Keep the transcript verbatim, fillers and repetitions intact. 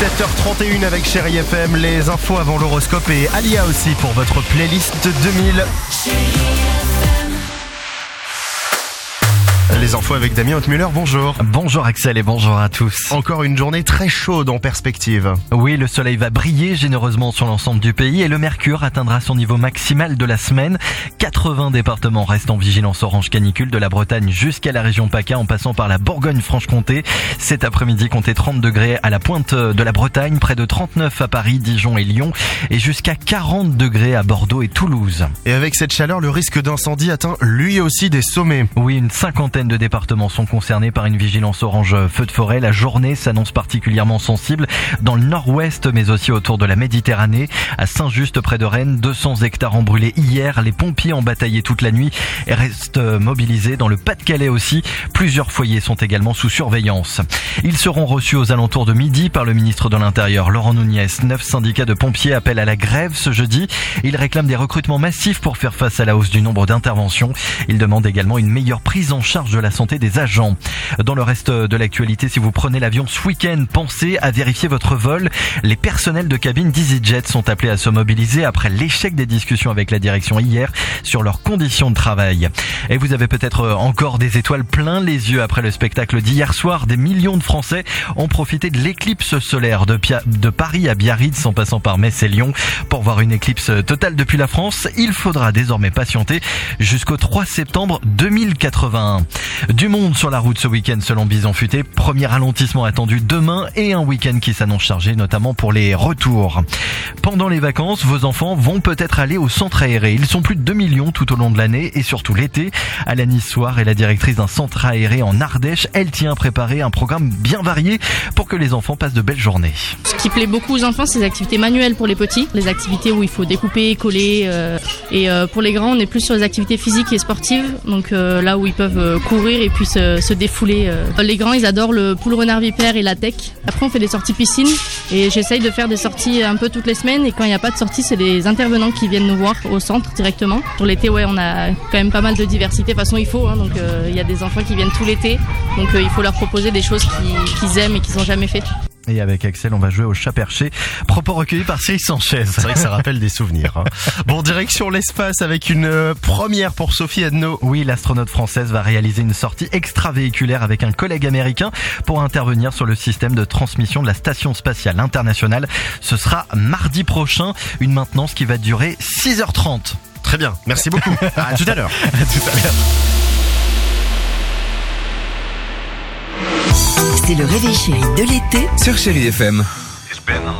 sept heures trente et une avec Chérie F M, les infos avant l'horoscope et Alia aussi pour votre playlist deux mille. Les infos avec Damien Hautmuller, bonjour. Bonjour Axel et bonjour à tous. Encore une journée très chaude en perspective. Oui, le soleil va briller généreusement sur l'ensemble du pays et le mercure atteindra son niveau maximal de la semaine. quatre-vingts départements restent en vigilance orange canicule de la Bretagne jusqu'à la région PACA en passant par la Bourgogne-Franche-Comté. Cet après-midi, comptez trente degrés à la pointe de la Bretagne, près de trente-neuf à Paris, Dijon et Lyon et jusqu'à quarante degrés à Bordeaux et Toulouse. Et avec cette chaleur, le risque d'incendie atteint lui aussi des sommets. Oui, une cinquantaine de départements sont concernés par une vigilance orange feu de forêt. La journée s'annonce particulièrement sensible dans le nord-ouest, mais aussi autour de la Méditerranée. À Saint-Just, près de Rennes, deux cents hectares ont brûlé hier. Les pompiers ont bataillé toute la nuit et restent mobilisés. Dans le Pas-de-Calais aussi, plusieurs foyers sont également sous surveillance. Ils seront reçus aux alentours de midi par le ministre de l'Intérieur, Laurent Nunez. Neuf syndicats de pompiers appellent à la grève ce jeudi. Ils réclament des recrutements massifs pour faire face à la hausse du nombre d'interventions. Ils demandent également une meilleure prise en charge de la santé des agents. Dans le reste de l'actualité, si vous prenez l'avion ce week-end, pensez à vérifier votre vol. Les personnels de cabine d'EasyJet sont appelés à se mobiliser après l'échec des discussions avec la direction hier sur leurs conditions de travail. Et vous avez peut-être encore des étoiles plein les yeux après le spectacle d'hier soir. Des millions de Français ont profité de l'éclipse solaire de, Pia- de Paris à Biarritz en passant par Metz et Lyon. Pour voir une éclipse totale depuis la France, il faudra désormais patienter jusqu'au trois septembre deux mille quatre-vingt-un. Du monde sur la route ce week-end selon Bison Futé. Premier ralentissement attendu demain et un week-end qui s'annonce chargé notamment pour les retours. Pendant les vacances, vos enfants vont peut-être aller au centre aéré. Ils sont plus de deux millions tout au long de l'année et surtout l'été. Alani Soir est la directrice d'un centre aéré en Ardèche. Elle tient à préparer un programme bien varié pour que les enfants passent de belles journées. Ce qui plaît beaucoup aux enfants, c'est les activités manuelles pour les petits. Les activités où il faut découper, coller. Euh, et euh, pour les grands, on est plus sur les activités physiques et sportives. Donc euh, là où ils peuvent euh, courir et puis se, se défouler. Euh. Les grands, ils adorent le poule renard vipère et la tech. Après, on fait des sorties piscine et j'essaye de faire des sorties un peu toutes les semaines. Et quand il n'y a pas de sortie, c'est des intervenants qui viennent nous voir au centre directement. Pour l'été, ouais, on a quand même pas mal de diversité. De toute façon, il faut. Hein, donc, euh, il y a des enfants qui viennent tout l'été. Donc, euh, il faut leur proposer des choses qu'ils, qu'ils aiment et qu'ils n'ont jamais fait. Et avec Axel, on va jouer au chat perché. Propos recueillis par Cyril Sanchez. C'est vrai que ça rappelle des souvenirs. Hein. Bon, direction l'espace avec une euh, première pour Sophie Adno. Oui, l'astronaute française va réaliser une sortie extravéhiculaire avec un collègue américain pour intervenir sur le système de transmission de la Station Spatiale Internationale. Ce sera mardi prochain, une maintenance qui va durer six heures trente. Très bien, merci beaucoup. À tout à l'heure. À tout à l'heure. C'est le réveil chéri de l'été sur Chérie F M. It's been a